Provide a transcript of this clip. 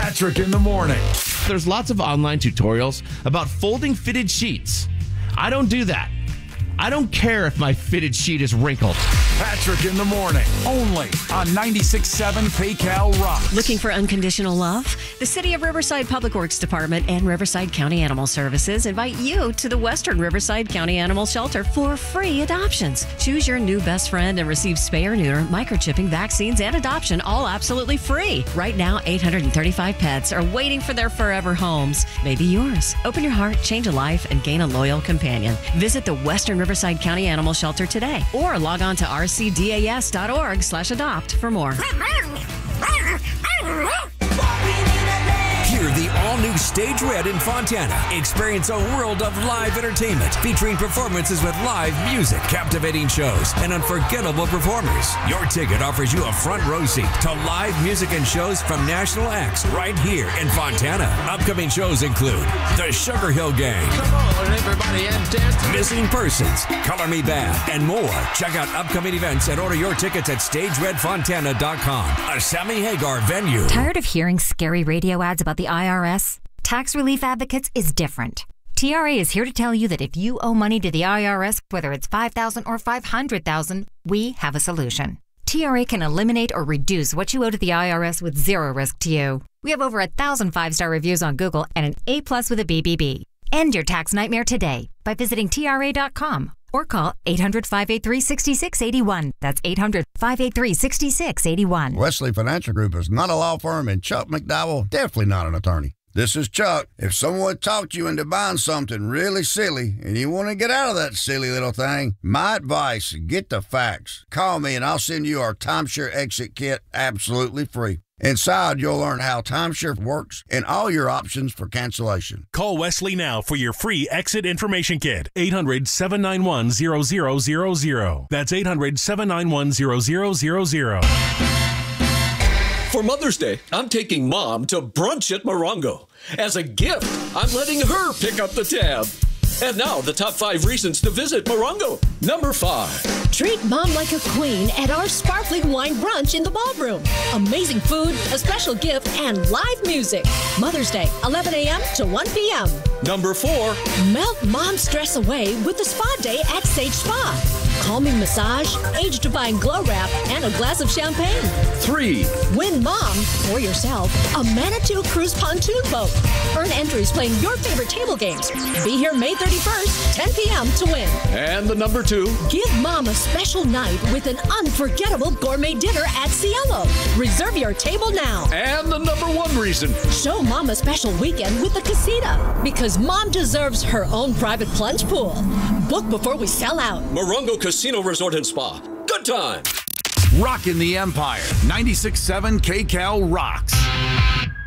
Patrick in the morning. There's lots of online tutorials about folding fitted sheets. I don't do that. I don't care if my fitted sheet is wrinkled. Patrick in the morning, only on 96.7 KCAL Rocks. Looking for unconditional love? The City of Riverside Public Works Department and Riverside County Animal Services invite you to the Western Riverside County Animal Shelter for free adoptions. Choose your new best friend and receive spay or neuter, microchipping, vaccines, and adoption, all absolutely free. Right now, 835 pets are waiting for their forever homes. Maybe yours. Open your heart, change a life, and gain a loyal companion. Visit the Western Riverside County Animal Shelter today or log on to rcdas.org/adopt for more. Hear the all-new Stage Red in Fontana. Experience a world of live entertainment featuring performances with live music, captivating shows, and unforgettable performers. Your ticket offers you a front row seat to live music and shows from national acts right here in Fontana. Upcoming shows include the Sugar Hill Gang, Come on, everybody, and dance. Missing Persons, Color Me Bad, and more. Check out upcoming events and order your tickets at StageRedFontana.com. A Sammy Hagar venue. Tired of hearing scary radio ads about the IRS? Tax Relief Advocates is different. TRA is here to tell you that if you owe money to the IRS, whether it's $5,000 or $500,000, we have a solution. TRA can eliminate or reduce what you owe to the IRS with zero risk to you. We have over 1,000 5-star reviews on Google and an A+ with a BBB. End your tax nightmare today by visiting TRA.com or call 800-583-6681. That's 800-583-6681. Wesley Financial Group is not a law firm, and Chuck McDowell definitely not an attorney. This is Chuck. If someone talked you into buying something really silly and you want to get out of that silly little thing, my advice, get the facts. Call me and I'll send you our timeshare exit kit absolutely free. Inside, you'll learn how timeshare works and all your options for cancellation. Call Wesley now for your free exit information kit. 800-791-0000. That's 800-791-0000. For Mother's Day, I'm taking Mom to brunch at Morongo. As a gift, I'm letting her pick up the tab. And now, the top 5 reasons to visit Morongo. Number 5. Treat Mom like a queen at our sparkling wine brunch in the ballroom. Amazing food, a special gift, and live music. Mother's Day, 11 a.m. to 1 p.m. Number 4. Melt Mom's stress away with a spa day at Sage Spa. Calming massage, age-defying glow wrap, and a glass of champagne. 3. Win Mom, or yourself, a Manitou Cruise pontoon boat. Earn entries playing your favorite table games. Be here May 31st, 10 p.m. to win. And the number 2. Give Mom a special night with an unforgettable gourmet dinner at Cielo. Reserve your table now. And the number 1 reason. Show Mom a special weekend with the Casita, because Mom deserves her own private plunge pool. Book before we sell out. Morongo Casino Resort and Spa. Good time. Rockin' the Empire, 96.7 KCAL Rocks.